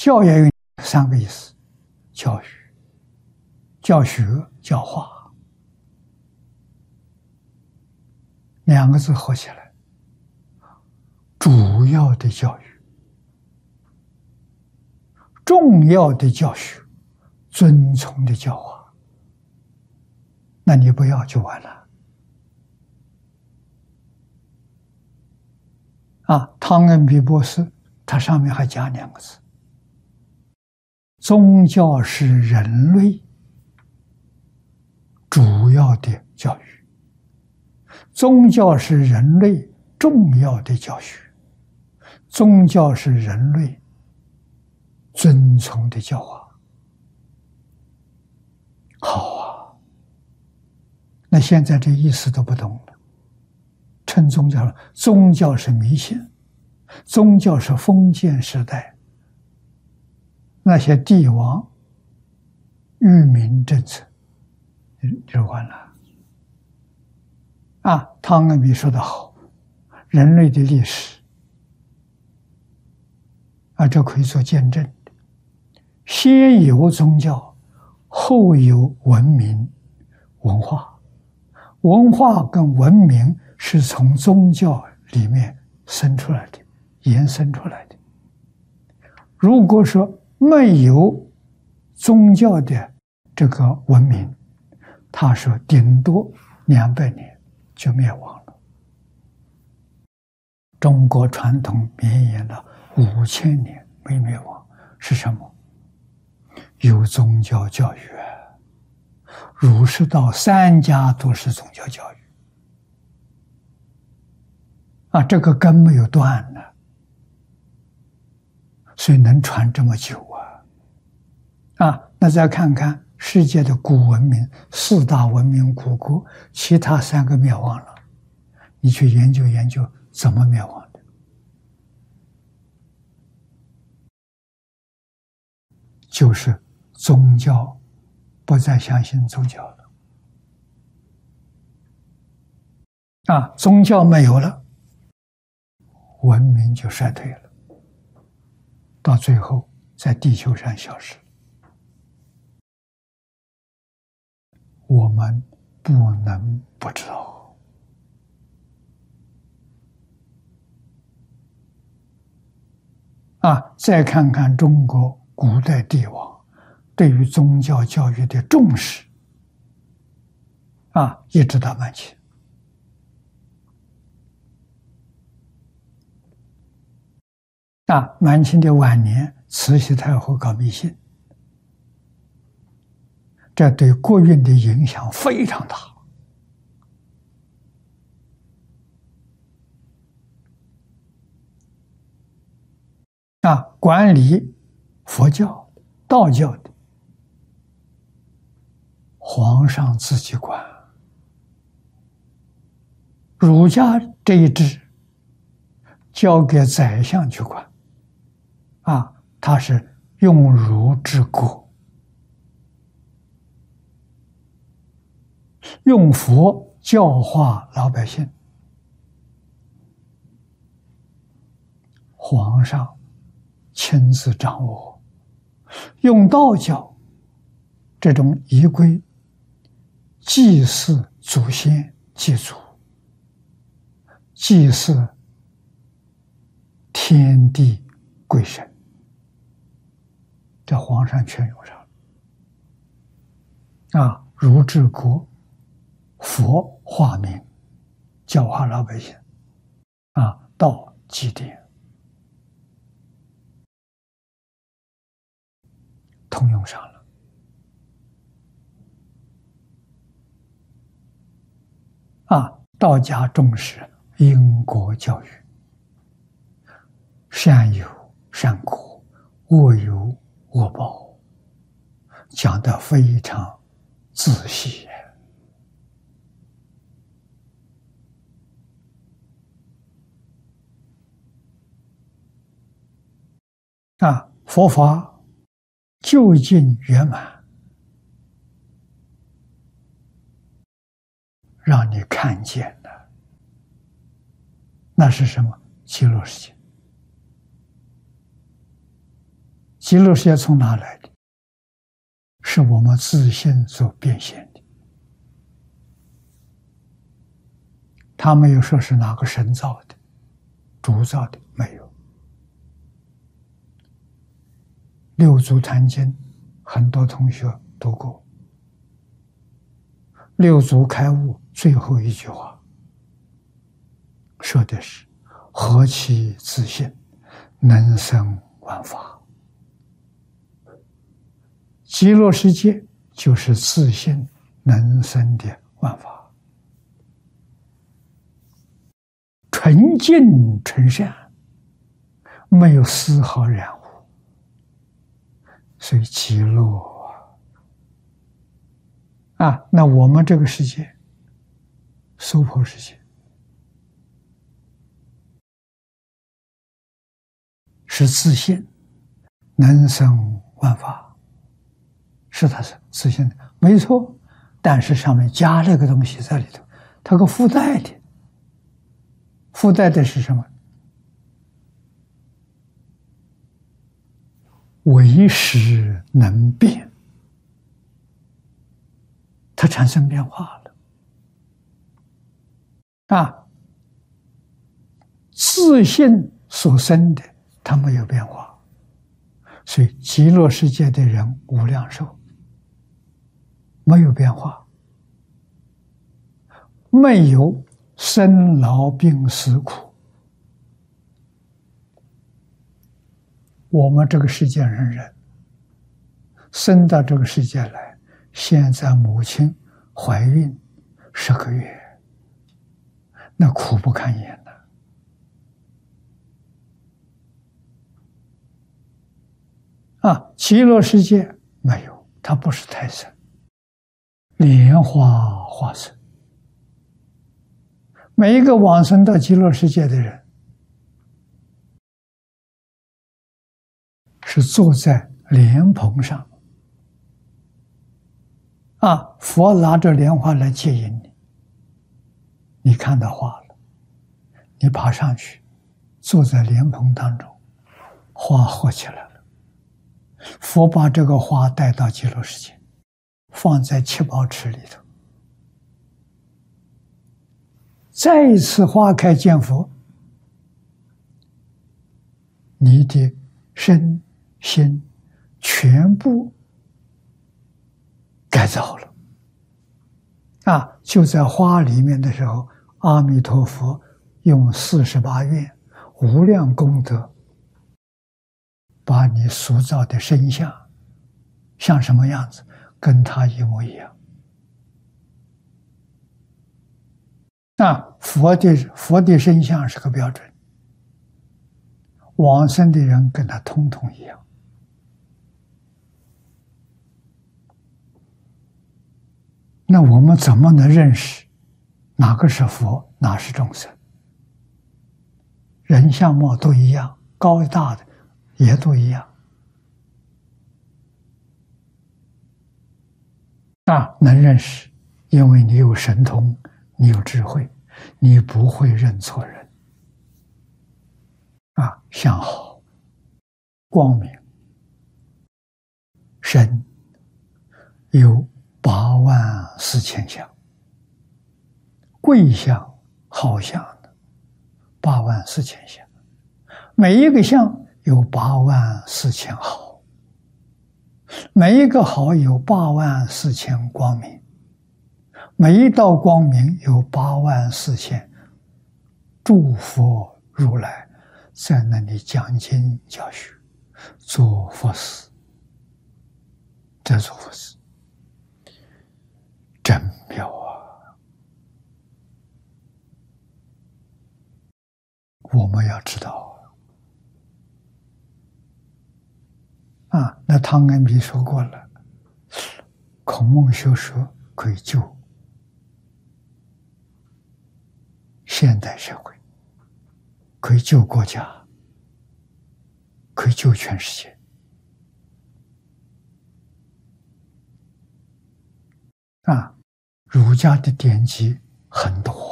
教也有三个意思：教育、教学、教化，两个字合起来，主要的教育、重要的教学、遵从的教化。那你不要就完了。汤恩比博士他上面还加两个字：宗教是人类主要的教育，宗教是人类重要的教学，宗教是人类遵从的教化。好啊，那现在这意思都不懂了。称宗教，宗教是迷信，宗教是封建时代那些帝王愚民政策就完了。汤恩比说得好，人类的历史这可以做见证的。先有宗教，后有文明文化，文化跟文明是从宗教里面生出来的，延伸出来的。如果说没有宗教的这个文明，他说顶多200年就灭亡了。中国传统绵延了5000年没灭亡，是什么？有宗教教育，儒释道3家都是宗教教育这个根没有断呢，所以能传这么久那再看看世界的古文明，4大文明古国，其他3个灭亡了，你去研究研究怎么灭亡的。就是宗教不再相信宗教了宗教没有了，文明就衰退了，到最后在地球上消失。我们不能不知道再看看中国古代帝王对于宗教教育的重视一直到满清。满清的晚年，慈禧太后搞迷信，这对国运的影响非常大管理佛教、道教的皇上自己管，儒家这一支交给宰相去管他是用儒治国，用佛教化老百姓。皇上亲自掌握，用道教这种仪规祭祀祖先、祭祖，祭祀天地鬼神，这皇上全用上了儒治国，佛化民，教化老百姓道祭奠，通用上了道家重视因果教育，善有善果，恶有恶报，讲得非常仔细佛法究竟圆满，让你看见了，那是什么？极乐世界。 极乐世界从哪来的？是我们自性所变现的。他没有说是哪个神造的、主造的，没有。六祖坛经，很多同学读过。六祖开悟最后一句话说的是：“何其自性，能生万法。”极乐世界就是自性能生的万法，纯净纯善，没有丝毫染污，所以极乐啊，那我们这个世界，娑婆世界，是自性能生万法，是它是自性的，没错。但是上面加了个东西在里头，它个附带的，附带的是什么？为识能变，它产生变化了啊！自性所生的，它没有变化，所以极乐世界的人无量寿，没有变化，没有生老病死苦。我们这个世界上人生到这个世界来，现在母亲怀孕10个月，那苦不堪言呐！极乐世界没有，它不是胎生，莲花化身。每一个往生到极乐世界的人，是坐在莲蓬上，佛拿着莲花来接引你，你看到花了，你爬上去，坐在莲蓬当中，花活起来了，佛把这个花带到极乐世界，放在七宝池里头，再一次花开见佛，你的身心全部改造了就在花里面的时候，阿弥陀佛用48愿无量功德，把你塑造的身相像什么样子，跟他一模一样。佛的身相是个标准，往生的人跟他通通一样。那我们怎么能认识哪个是佛，哪是众生？人相貌都一样，高大的也都一样能认识，因为你有神通，你有智慧，你不会认错人相好、光明、神有84000相，贵相、好相的84000相，每一个相有84000好，每一个好有84000光明，每一道光明有84000诸佛如来在那里讲经教学，做佛事，在做佛事，真妙我们要知道那汤恩比说过了，孔孟学说可以救现代社会，可以救国家，可以救全世界儒家的典籍很多